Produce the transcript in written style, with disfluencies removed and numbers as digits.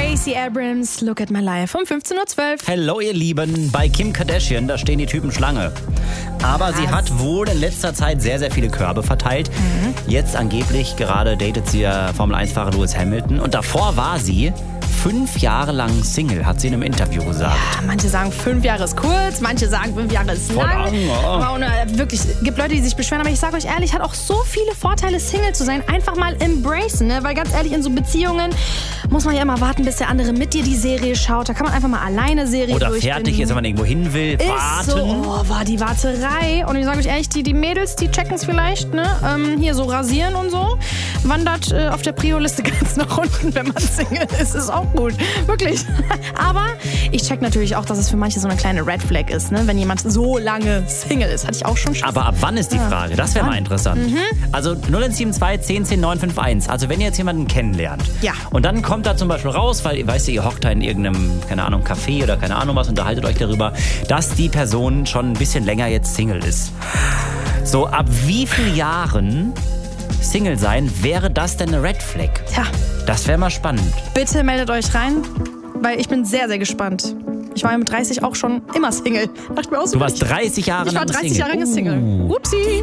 Stacey Abrams, Look at My Life um 15:12 Uhr. Hello ihr Lieben, bei Kim Kardashian, da stehen die Typen Schlange. Aber sie hat wohl in letzter Zeit sehr, sehr viele Körbe verteilt. Jetzt angeblich gerade datet sie ja Formel-1-Fahrer Lewis Hamilton. Und davor war sie 5 Jahre lang Single, hat sie in einem Interview gesagt. Ja, manche sagen 5 Jahre ist kurz, manche sagen 5 Jahre ist lang. Und, wirklich, gibt Leute, die sich beschweren, aber ich sage euch ehrlich, hat auch so viele Vorteile, Single zu sein. Einfach mal embracen, ne? Weil ganz ehrlich, in so Beziehungen muss man ja immer warten, bis der andere mit dir die Serie schaut. Da kann man einfach mal alleine Serie oder durchbinden. fertig ist, wenn man irgendwo hin will, warten. So, war die Warterei. Und ich sage euch ehrlich, die Mädels, die checken es vielleicht, ne? Hier so rasieren und so. Wandert auf der Prio-Liste ganz nach unten, wenn man Single ist auch gut. Wirklich. Aber ich check natürlich auch, dass es für manche so eine kleine Red Flag ist, ne? Wenn jemand so lange Single ist. Hatte ich auch schon Schiss. Aber ab wann ist die Frage? Das wäre mal interessant. Also 0172 10 10 951. Also wenn ihr jetzt jemanden kennenlernt. Ja. Und dann kommt da zum Beispiel raus, weil ihr hockt da in irgendeinem, keine Ahnung, Café oder keine Ahnung was, unterhaltet euch darüber, dass die Person schon ein bisschen länger jetzt Single ist. So, ab wie vielen Jahren Single sein, wäre das denn eine Red Flag? Tja. Das wäre mal spannend. Bitte meldet euch rein, weil ich bin sehr, sehr gespannt. Ich war ja mit 30 auch schon immer Single. Dachte mir auch so, Du warst 30 Jahre lang Single. Ich war 30 Jahre lang Single. Upsi.